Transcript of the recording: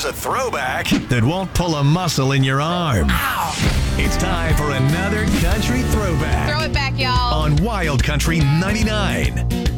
Here's a throwback that won't pull a muscle in your arm. Ow. It's time for another country throwback. Throw it back, y'all. On Wild Country 99.